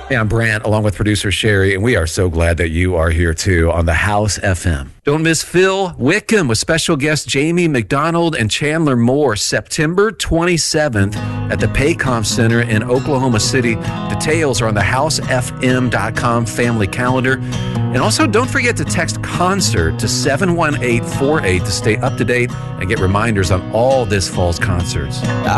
Hey, I'm Brant, along with producer Sherry, and we are so glad that you are here too on the House FM. Don't miss Phil Wickham with special guests Jamie McDonald and Chandler Moore, September 27th at the Paycom Center in Oklahoma City. Details are on the housefm.com family calendar. And also, don't forget to text CONCERT to 71848 to stay up to date and get reminders on all this fall's concerts.